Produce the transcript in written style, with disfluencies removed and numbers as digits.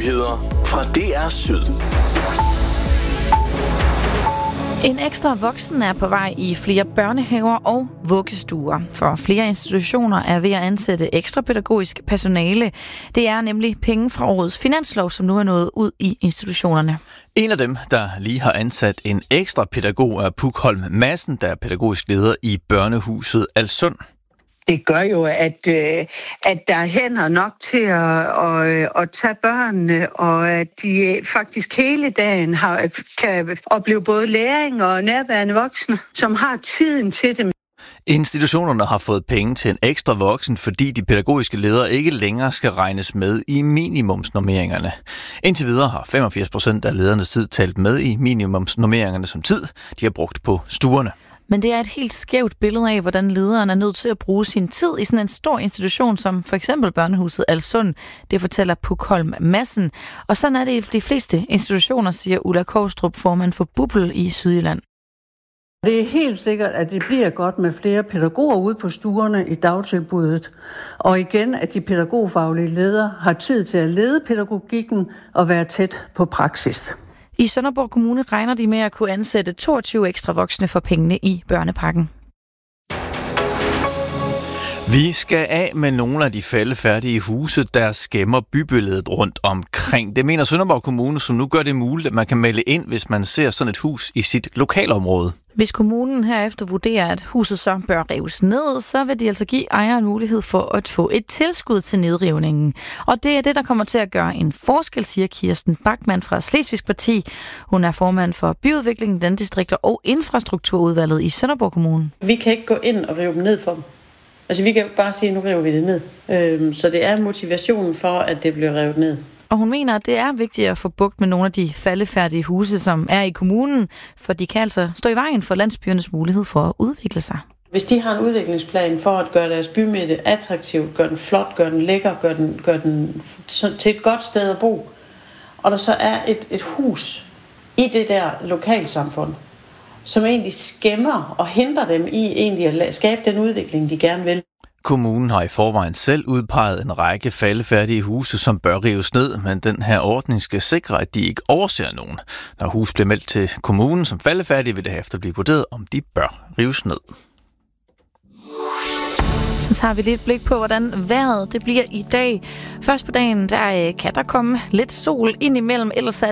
Nyheder fra DR Syd. En ekstra voksen er på vej i flere børnehaver og vuggestuer, for flere institutioner er ved at ansætte ekstra pædagogisk personale. Det er nemlig penge fra årets finanslov, som nu er nået ud i institutionerne. En af dem, der lige har ansat en ekstra pædagog, er Puk Holm Madsen, der er pædagogisk leder i børnehuset Alssund. Det gør jo, at der er hænder nok til at tage børnene, og at de faktisk hele dagen kan opleve både læring og nærværende voksne, som har tiden til dem. Institutionerne har fået penge til en ekstra voksen, fordi de pædagogiske ledere ikke længere skal regnes med i minimumsnormeringerne. Indtil videre har 85% af ledernes tid talt med i minimumsnormeringerne som tid, de har brugt på stuerne. Men det er et helt skævt billede af, hvordan lederen er nødt til at bruge sin tid i sådan en stor institution som for eksempel børnehuset Alssund. Det fortæller Puk Holm Madsen. Og sådan er det i de fleste institutioner, siger Ulla Kåstrup, formand for BUPL i Sydjylland. Det er helt sikkert, at det bliver godt med flere pædagoger ude på stuerne i dagtilbuddet. Og igen, at de pædagogfaglige ledere har tid til at lede pædagogikken og være tæt på praksis. I Sønderborg Kommune regner de med at kunne ansætte 22 ekstra voksne for pengene i børnepakken. Vi skal af med nogle af de faldefærdige huse, der skæmmer bybilledet rundt omkring. Det mener Sønderborg Kommune, som nu gør det muligt, at man kan melde ind, hvis man ser sådan et hus i sit lokalområde. Hvis kommunen herefter vurderer, at huset så bør rives ned, så vil de altså give ejeren mulighed for at få et tilskud til nedrivningen. Og det er det, der kommer til at gøre en forskel, siger Kirsten Bachmann fra Slesvigsk Parti. Hun er formand for byudviklingen, landdistrikter og infrastrukturudvalget i Sønderborg Kommune. Vi kan ikke gå ind og rive dem ned for dem. Altså vi kan jo bare sige, at nu river vi det ned. Så det er motivationen for, at det bliver revet ned. Og hun mener, at det er vigtigt at få bugt med nogle af de faldefærdige huse, som er i kommunen, for de kan altså stå i vejen for landsbyernes mulighed for at udvikle sig. Hvis de har en udviklingsplan for at gøre deres bymidte attraktiv, gøre den flot, gøre den lækker, gøre den til et godt sted at bo, og der så er et hus i det der lokalsamfund, som egentlig skæmmer og hindrer dem i egentlig at skabe den udvikling, de gerne vil. Kommunen har i forvejen selv udpeget en række faldefærdige huse, som bør rives ned, men den her ordning skal sikre, at de ikke overser nogen. Når hus bliver meldt til kommunen som faldefærdige, vil det herefter blive vurderet, om de bør rives ned. Så tager vi lidt blik på, hvordan vejret det bliver i dag. Først på dagen, der kan der komme lidt sol ind imellem, ellers er